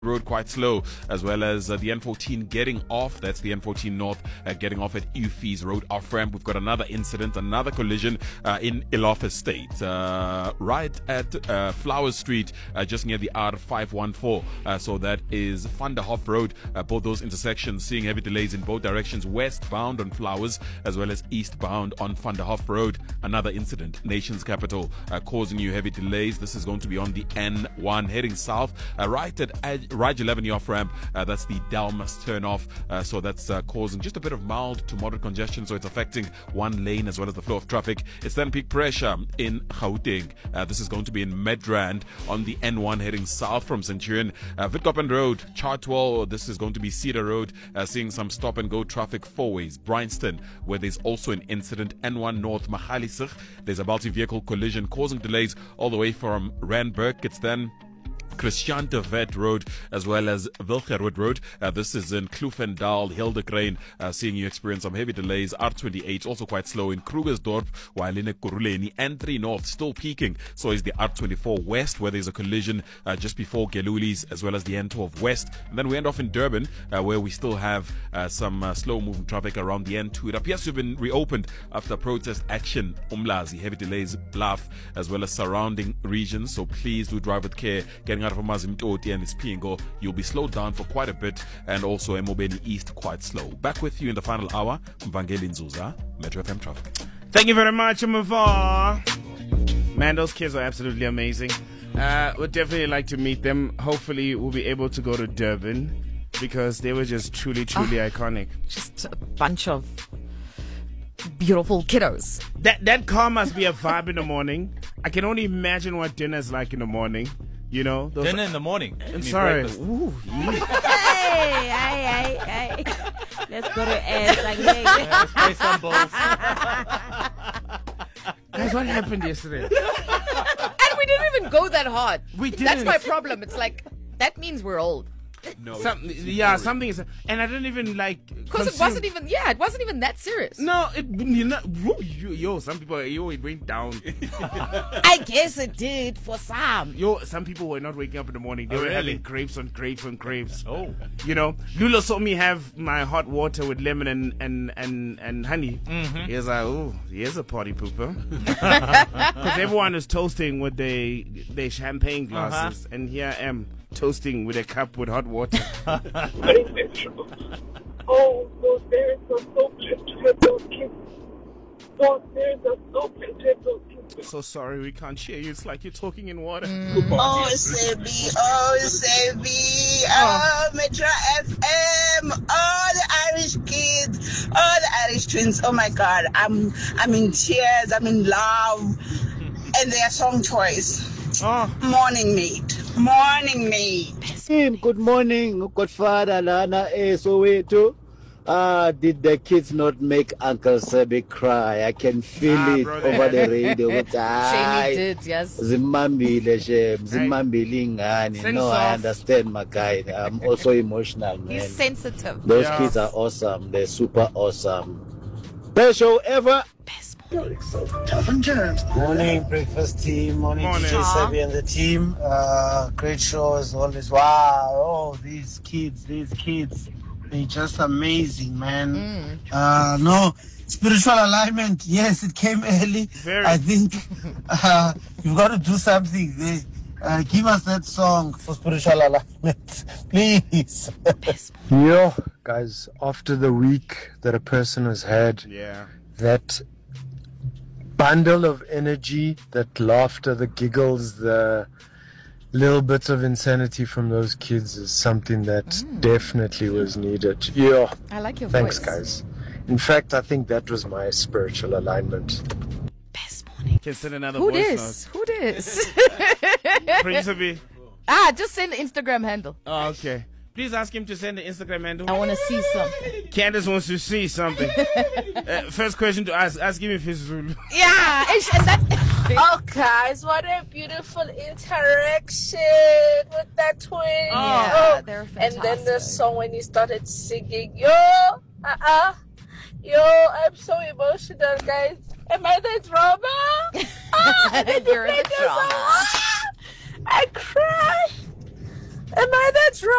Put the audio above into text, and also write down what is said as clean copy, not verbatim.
Road quite slow, as well as the N14 getting off. That's the N14 North getting off at Ufis Road off ramp. We've got another incident, another collision in Illof Estate, right at Flower Street, just near the R514. So that is Van der Hof Road. Both those intersections seeing heavy delays in both directions, westbound on Flowers as well as eastbound on Van der Hof Road. Another incident, Nation's Capital, causing you heavy delays. This is going to be on the N1 heading south, right at Raj 11 off ramp. That's the Delmas turn off. So that's causing just a bit of mild to moderate congestion. So it's affecting one lane as well as the flow of traffic. It's then peak pressure in Gauteng. This is going to be in Midrand on the N1 heading south from Centurion. Witkoppen Road, Chartwell. This is going to be Cedar Road. Seeing some stop and go traffic four ways. Bryanston, where there's also an incident. N1 North Magaliesig. There's a multi-vehicle collision causing delays all the way from Randburg. It's then Christian de Vet Road as well as Wilgerwood Road. This is in Kloofendal, Hildekrein, seeing you experience some heavy delays. R28 also quite slow in Krugersdorp, while in Ekurhuleni. N3 North still peaking. So is the R24 West, where there's a collision just before Gelulis, as well as the N12 West. And then we end off in Durban, where we still have some slow moving traffic around the N2. It appears to have been reopened after protest action. Umlazi, heavy delays, Bluff, as well as surrounding regions. So please do drive with care. Getting out of Mazimtoti and Ispingo, you'll be slowed down for quite a bit, and also Emobeni East quite slow. Back with you in the final hour, Mvangeli Nzuza, Metro FM Traffic. Thank you very much, Mava. Man, those kids are absolutely amazing. Would definitely like to meet them. Hopefully, we'll be able to go to Durban, because they were just truly iconic. Just a bunch of beautiful kiddos. That car must be a vibe in the morning. I can only imagine what dinner's like in the morning. You know, dinner in the morning. I'm sorry. Ooh, hey. Let's go to Ed. Like, Let's play some balls. Guys, what happened yesterday? And we didn't even go that hard. We didn't. That's my problem. It's like, that means we're old. No, something is, and I didn't even like. Because it wasn't even that serious. No, some people, it went down. I guess it did for some. Some people were not waking up in the morning. They were really? having grapes on grapes on grapes. Oh. You know, Lula saw me have my hot water with lemon and honey. Mm-hmm. He was like, oh, here's a party pooper. Because everyone is toasting with their champagne glasses. And here I am, toasting with a cup with hot water. Oh, those parents are so blessed to have those kids. Those parents are so blessed to have those kids. So sorry, we can't hear you. It's like you're talking in water. Oh, Sebi, oh, Metro FM, oh, the Irish kids, oh, the Irish twins. Oh my God, I'm in tears, I'm in love, and their song choice. Oh. Morning Mate. Good morning, Godfather Lana Soweto. Did the kids not make Uncle Sebi cry? I can feel it brother. over the radio. Shani did, yes. Zimbambile, ngani. Sense No, I off. understand, my guy. I'm also emotional, man. He's sensitive. Those Yeah. kids are awesome. They're super awesome. Best show ever. Morning, breakfast team. Morning, Morning. DJ Sebi and the team. Great show as always. Wow. Oh, these kids. They're just amazing, man. No, spiritual alignment. Yes, it came early. Very. I think you've got to do something. Give us that song for spiritual alignment, please. Yo, guys, after the week that a person has had, Yeah. that bundle of energy, that laughter, the giggles, the little bits of insanity from those kids is something that definitely was needed. Yeah, I like your thanks, voice. guys. In fact, I think that was my spiritual alignment. Best morning. Can send another Who voice this? Who this? note. Prince Sebi. Just send the Instagram handle. Oh, okay. Please ask him to send the Instagram handle. I want to see something. Candace wants to see something. First question to ask him if he's Zulu. Yeah, and that. Oh, guys, what a beautiful interaction with that twin. Yeah, they're And then the fantastic. song when he started singing, yo, I'm so emotional, guys. Am I the drama? You're in the drama. I cry. Am I that wrong?